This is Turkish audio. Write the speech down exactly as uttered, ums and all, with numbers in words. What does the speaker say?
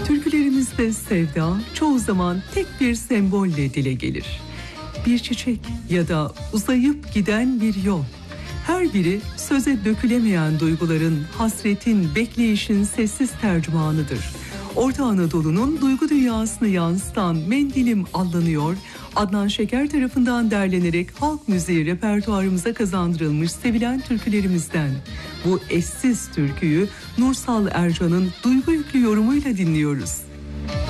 Türkülerimizde sevda çoğu zaman tek bir sembolle dile gelir. Bir çiçek ya da uzayıp giden bir yol. Her biri söze dökülemeyen duyguların, hasretin, bekleyişin sessiz tercümanıdır. Orta Anadolu'nun duygu dünyasını yansıtan Mendilim Allanıyor, Adnan Şeker tarafından derlenerek halk müziği repertuarımıza kazandırılmış sevilen türkülerimizden. Bu eşsiz türküyü Nursal Ercan'ın duygu yüklü yorumuyla dinliyoruz.